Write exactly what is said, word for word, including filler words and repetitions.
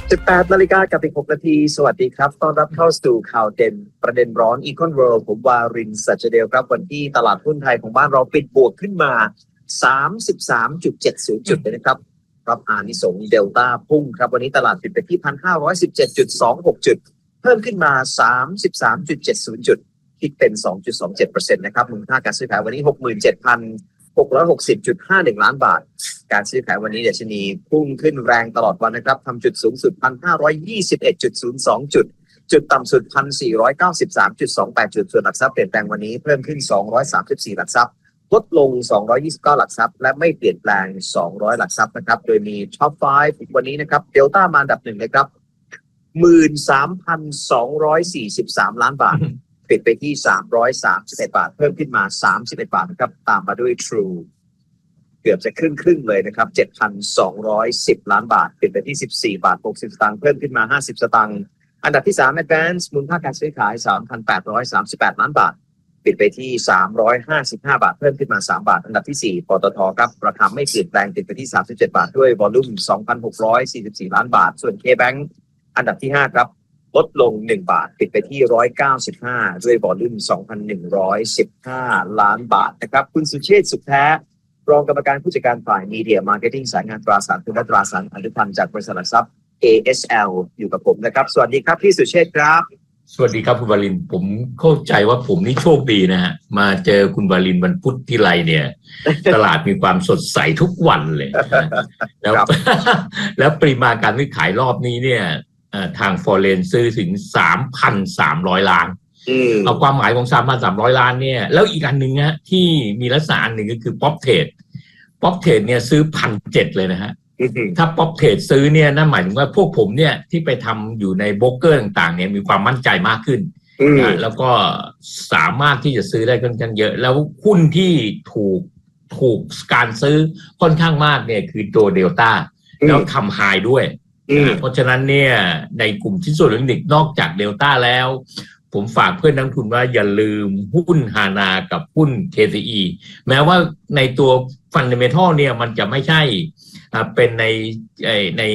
สิบแปดนาฬิกากับอีกหกนาทีสวัสดีครับต้อนรับเข้าสู่ข่าวเด่นประเด็นร้อน Econ World ผมวารินทร์ สัจเดลครับวันที่ตลาดหุ้นไทยของบ้านเราปิดบวกขึ้นมา สามสิบสามจุดเจ็ดศูนย์ จุดเลยนะครับรับอานิสงส์เดลต้าพุ่งครับวันนี้ตลาดปิดไปที่ หนึ่งพันห้าร้อยสิบเจ็ดจุดสองหก จุดเพิ่มขึ้นมา สามสิบสามจุดเจ็ดศูนย์ จุดคิดเป็น สองจุดสองเจ็ดเปอร์เซ็นต์ นะครับมูลค่าการซื้อขายวันนี้ หกหมื่นเจ็ดพันหกร้อยหกสิบจุดห้าหนึ่ง ล้านบาทการซื้อขายวันนี้ดัชนีพุ่งขึ้นแรงตลอดวันนะครับทำจุดสูงสุด หนึ่งพันห้าร้อยยี่สิบเอ็ดจุดศูนย์สอง จุดจุดต่ำสุด หนึ่งพันสี่ร้อยเก้าสิบสามจุดสองแปด จุดส่วนหลักทรัพย์เปลี่ยนแปลงวันนี้เพิ่มขึ้นสองร้อยสามสิบสี่หลักทรัพย์ลดลงสองร้อยยี่สิบเก้าหลักทรัพย์และไม่เปลี่ยนแปลงสองร้อยหลักทรัพย์นะครับโดยมีท็อปห้าวันนี้นะครับเดลต้ามาอันดับหนึ่งเลยครับ หนึ่งหมื่นสามพันสองร้อยสี่สิบสาม ล้านบาทปิดไปที่สามร้อยสามสิบเอ็ดบาทเพิ่มขึ้นมาสามสิบเอ็ดบาทนะครับตามมาด้วย True เกือบจะครึ่งครึ่งเลยนะครับ เจ็ดพันสองร้อยสิบ ล้านบาทปิดไปที่สิบสี่บาทหกสิบสตางค์เพิ่มขึ้นมาห้าสิบสตางค์อันดับที่สาม Advance มูลค่าการซื้อขาย สามพันแปดร้อยสามสิบแปด ล้านบาทปิดไปที่สามร้อยห้าสิบห้าบาทเพิ่มขึ้นมาสามบาทอันดับที่สี่ปตทครับราคาไม่เปลี่ยนแปลงติดไปที่สามสิบเจ็ดบาทด้วยวอลลุ่ม สองพันหกร้อยสี่สิบสี่ ล้านบาทส่วน K-Bank อันดับที่ห้าครับลดลงหนึ่งบาทปิดไปที่หนึ่งร้อยเก้าสิบห้าด้วยวอลลุ่ม สองพันหนึ่งร้อยสิบห้า ล้านบาทนะครับคุณสุเชษฐ์สุขแท้รองกรรมการผู้จัดการฝ่ายมีเดียมาร์เก็ตติ้งสายงานตราสารทุนและตราสารอนุพันธ์จากบริษัทหลักทรัพย์ เอ เอส แอล อยู่กับผมนะครับสวัสดีครับพี่สุเชษฐ์ครับสวัสดีครับคุณวารินทร์ผมเข้าใจว่าผมนี่โชคดีนะฮะมาเจอคุณวารินทร์วันพุธที่ไรเนี่ย ตลาดมีความสดใสทุกวันเลยแล้ว แล้วปริมาณการซื้อขายรอบนี้เนี่ยทางฟอเรนซื้อถึง สามพันสามร้อย ล้านเอาความหมายของ สามพันสามร้อย ล้านเนี่ยแล้วอีกอันหนึ่งฮะที่มีลักษณะอันหนึ่งก็คือป๊อปเทรดป๊อปเทรดเนี่ยซื้อ หนึ่งพันเจ็ดร้อย เลยนะฮะถ้าป๊อปเทรดซื้อเนี่ยนั่นหมายถึงว่าพวกผมเนี่ยที่ไปทำอยู่ในโบรกเกอร์ต่างๆเนี่ยมีความมั่นใจมากขึ้นนะแล้วก็สามารถที่จะซื้อได้ค่อนข้างเยอะแล้วหุ้นที่ถูกถูกการซื้อค่อนข้างมากเนี่ยคือตัวเดลต้าแล้วทำไฮด้วยเพราะฉะนั้นเนี่ยในกลุ่มชิ้นส่วนอิเล็กทรอนิกส์นอกจากเดลต้าแล้วผมฝากเพื่อนนักทุนว่าอย่าลืมหุ้นฮานากับหุ้น เค ซี อี แม้ว่าในตัวฟันเดเมนทัลเนี่ยมันจะไม่ใช่เป็นในใน